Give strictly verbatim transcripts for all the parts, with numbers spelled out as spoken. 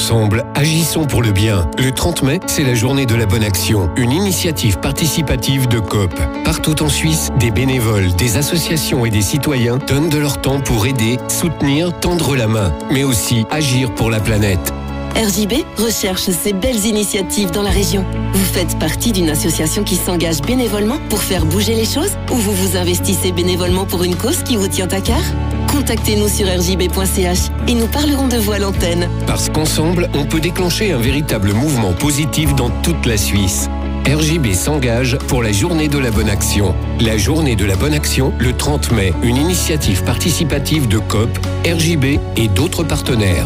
Ensemble, agissons pour le bien. Le trente mai, c'est la journée de la bonne action, une initiative participative de Coop. Partout en Suisse, des bénévoles, des associations et des citoyens donnent de leur temps pour aider, soutenir, tendre la main, mais aussi agir pour la planète. R J B recherche ces belles initiatives dans la région. Vous faites partie d'une association qui s'engage bénévolement pour faire bouger les choses ou vous vous investissez bénévolement pour une cause qui vous tient à cœur? Contactez-nous sur r j b point c h et nous parlerons de vous à l'antenne. Parce qu'ensemble, on peut déclencher un véritable mouvement positif dans toute la Suisse. R J B s'engage pour la journée de la bonne action. La journée de la bonne action, le trente mai, une initiative participative de Coop, R J B et d'autres partenaires.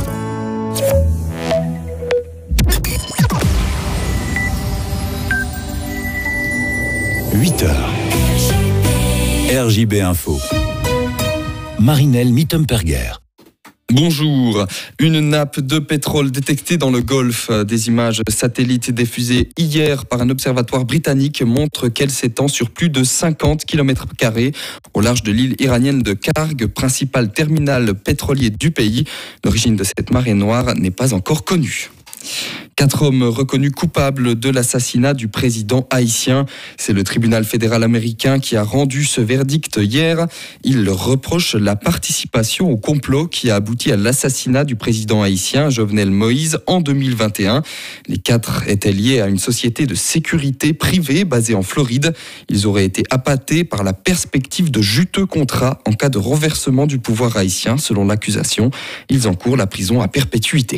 huit heures. R J B Info. Marinelle Mittenperger. Bonjour. Une nappe de pétrole détectée dans le Golfe. Des images satellites diffusées hier par un observatoire britannique montrent qu'elle s'étend sur plus de cinquante kilomètres carrés au large de l'île iranienne de Karg, principal terminal pétrolier du pays. L'origine de cette marée noire n'est pas encore connue. Quatre hommes reconnus coupables de l'assassinat du président haïtien. C'est le tribunal fédéral américain qui a rendu ce verdict hier. Il leur reproche la participation au complot qui a abouti à l'assassinat du président haïtien Jovenel Moïse en deux mille vingt et un. Les quatre étaient liés à une société de sécurité privée basée en Floride. Ils auraient été appâtés par la perspective de juteux contrats en cas de renversement du pouvoir haïtien, selon l'accusation. Ils encourent la prison à perpétuité.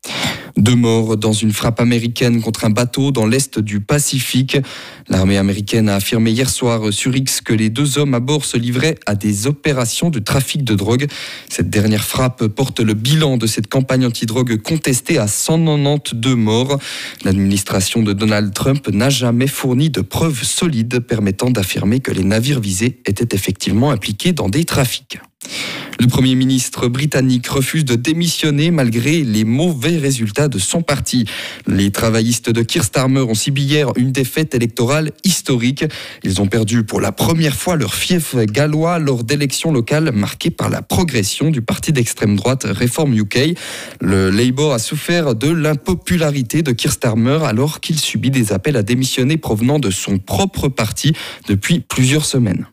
Deux morts dans une frappe américaine contre un bateau dans l'est du Pacifique. L'armée américaine a affirmé hier soir sur X que les deux hommes à bord se livraient à des opérations de trafic de drogue. Cette dernière frappe porte le bilan de cette campagne antidrogue contestée à cent quatre-vingt-douze morts. L'administration de Donald Trump n'a jamais fourni de preuves solides permettant d'affirmer que les navires visés étaient effectivement impliqués dans des trafics. Le Premier ministre britannique refuse de démissionner malgré les mauvais résultats de son parti. Les travaillistes de Keir Starmer ont subi hier une défaite électorale historique. Ils ont perdu pour la première fois leur fief gallois lors d'élections locales marquées par la progression du parti d'extrême droite Reform U K. Le Labour a souffert de l'impopularité de Keir Starmer alors qu'il subit des appels à démissionner provenant de son propre parti depuis plusieurs semaines.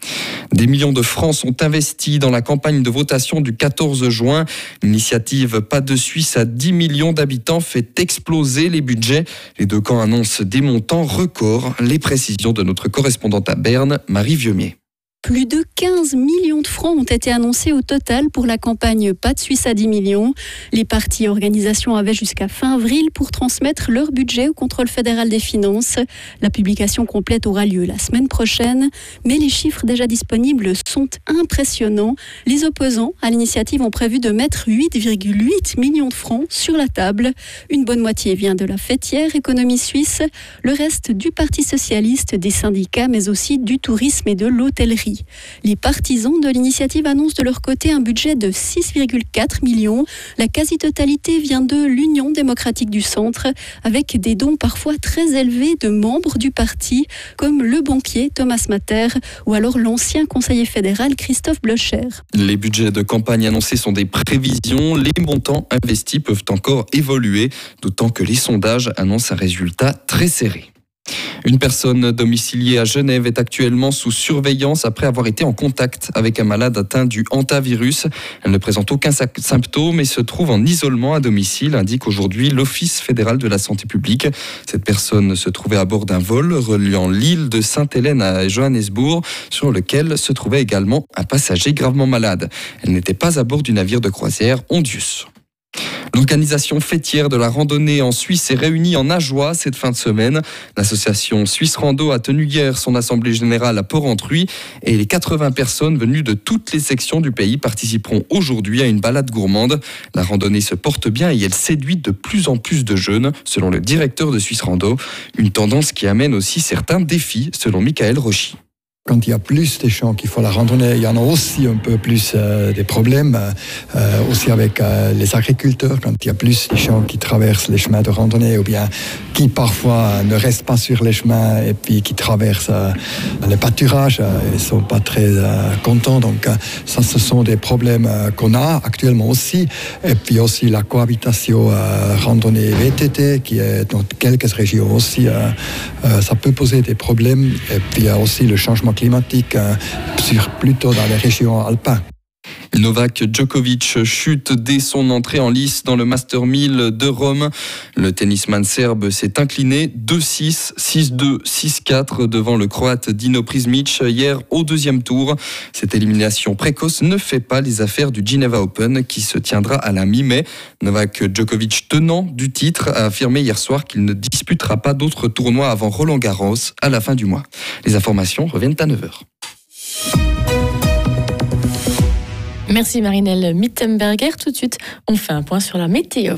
Des millions de francs sont investis dans la campagne de votation du quatorze juin. L'initiative Pas de Suisse à dix millions d'habitants fait exploser les budgets. Les deux camps annoncent des montants records. Les précisions de notre correspondante à Berne, Marie Vieumier. Plus de quinze millions de francs ont été annoncés au total pour la campagne Pas de Suisse à dix millions. Les partis et organisations avaient jusqu'à fin avril pour transmettre leur budget au contrôle fédéral des finances. La publication complète aura lieu la semaine prochaine, mais les chiffres déjà disponibles sont impressionnants. Les opposants à l'initiative ont prévu de mettre huit virgule huit millions de francs sur la table. Une bonne moitié vient de la fêtière économie suisse, le reste du Parti socialiste, des syndicats, mais aussi du tourisme et de l'hôtellerie. Les partisans de l'initiative annoncent de leur côté un budget de six virgule quatre millions. La quasi-totalité vient de l'Union démocratique du centre, avec des dons parfois très élevés de membres du parti, comme le banquier Thomas Matter ou alors l'ancien conseiller fédéral Christophe Blocher. Les budgets de campagne annoncés sont des prévisions. Les montants investis peuvent encore évoluer, d'autant que les sondages annoncent un résultat très serré. Une personne domiciliée à Genève est actuellement sous surveillance après avoir été en contact avec un malade atteint du hantavirus. Elle ne présente aucun symptôme et se trouve en isolement à domicile, indique aujourd'hui l'Office fédéral de la santé publique. Cette personne se trouvait à bord d'un vol reliant l'île de Sainte-Hélène à Johannesburg, sur lequel se trouvait également un passager gravement malade. Elle n'était pas à bord du navire de croisière Ondius. L'organisation fêtière de la randonnée en Suisse est réunie en Ajoie cette fin de semaine. L'association Suisse Rando a tenu hier son assemblée générale à Port-Entruy et les quatre-vingts personnes venues de toutes les sections du pays participeront aujourd'hui à une balade gourmande. La randonnée se porte bien et elle séduit de plus en plus de jeunes, selon le directeur de Suisse Rando. Une tendance qui amène aussi certains défis, selon Michael Rochy. Quand il y a plus de gens qui font la randonnée, il y en a aussi un peu plus euh, des problèmes, euh, aussi avec euh, les agriculteurs, quand il y a plus de gens qui traversent les chemins de randonnée ou bien qui parfois ne restent pas sur les chemins et puis qui traversent euh, les pâturages, euh, ils ne sont pas très euh, contents. Donc euh, ça, ce sont des problèmes euh, qu'on a actuellement aussi. Et puis aussi la cohabitation euh, randonnée-V T T qui est dans quelques régions aussi, euh, euh, ça peut poser des problèmes. Et puis il y a aussi le changement climatique, euh, sur, plutôt dans les régions alpines. Novak Djokovic chute dès son entrée en lice dans le Master mille de Rome. Le tennisman serbe s'est incliné deux six, six deux, six quatre devant le croate Dino Prizmic hier au deuxième tour. Cette élimination précoce ne fait pas les affaires du Geneva Open qui se tiendra à la mi-mai. Novak Djokovic, tenant du titre, a affirmé hier soir qu'il ne disputera pas d'autres tournois avant Roland Garros à la fin du mois. Les informations reviennent à neuf heures. Merci Marinelle Mittenberger. Tout de suite, on fait un point sur la météo.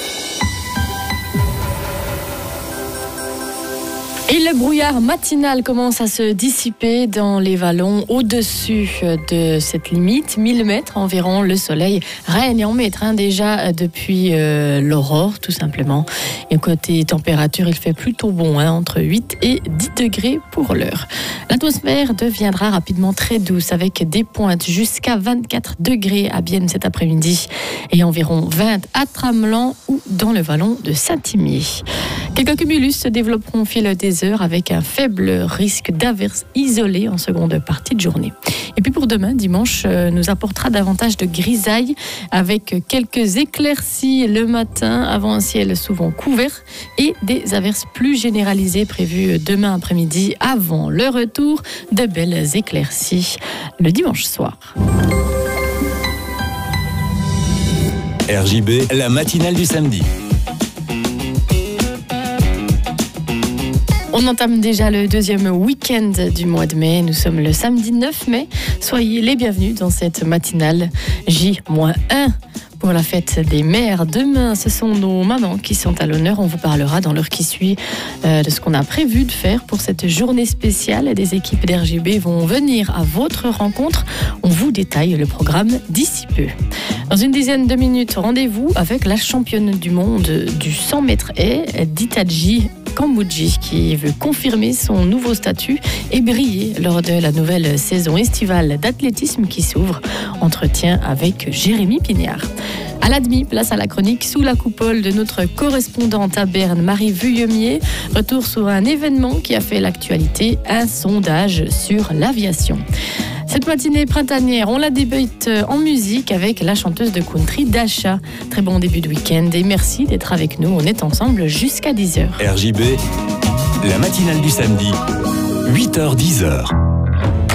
Et le brouillard matinal commence à se dissiper dans les vallons au-dessus de cette limite, mille mètres environ. Le soleil règne en maître hein, déjà depuis euh, l'aurore tout simplement. Et côté température, il fait plutôt bon, hein, entre huit et dix degrés pour l'heure. L'atmosphère deviendra rapidement très douce avec des pointes jusqu'à vingt-quatre degrés à Bienne cet après-midi et environ vingt à Tramelan ou dans le vallon de Saint-Imier. Quelques cumulus se développeront au fil des heures avec un faible risque d'averses isolées en seconde partie de journée. Et puis pour demain, dimanche, nous apportera davantage de grisailles avec quelques éclaircies le matin avant un ciel souvent couvert et des averses plus généralisées prévues demain après-midi avant le retour de belles éclaircies le dimanche soir. R J B, la matinale du samedi. On entame déjà le deuxième week-end du mois de mai. Nous sommes le samedi neuf mai. Soyez les bienvenus dans cette matinale J un. Pour la fête des mères, demain, ce sont nos mamans qui sont à l'honneur. On vous parlera dans l'heure qui suit euh, de ce qu'on a prévu de faire pour cette journée spéciale. Des équipes d'R J B vont venir à votre rencontre. On vous détaille le programme d'ici peu. Dans une dizaine de minutes, rendez-vous avec la championne du monde du cent mètres haies, Ditaji Kambouji, qui veut confirmer son nouveau statut et briller lors de la nouvelle saison estivale d'athlétisme qui s'ouvre. Entretien avec Jérémy Pignard. À la demi, place à la chronique sous la coupole de notre correspondante à Berne, Marie Vuillemier. Retour sur un événement qui a fait l'actualité, un sondage sur l'aviation. Cette matinée printanière, on la débute en musique avec la chanteuse de country Dasha. Très bon début de week-end et merci d'être avec nous. On est ensemble jusqu'à dix heures. R J B, la matinale du samedi, huit heures dix heures.